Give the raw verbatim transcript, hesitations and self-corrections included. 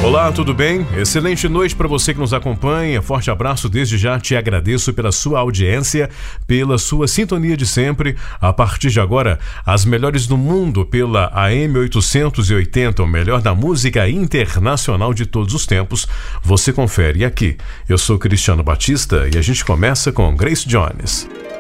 Olá, tudo bem? Excelente noite para você que nos acompanha. Forte abraço, desde já te agradeço pela sua audiência, pela sua sintonia de sempre. A partir de agora, as melhores do mundo pela A M oitocentos e oitenta, o melhor da música internacional de todos os tempos. Você confere aqui. Eu sou Cristiano Batista e a gente começa com Grace Jones.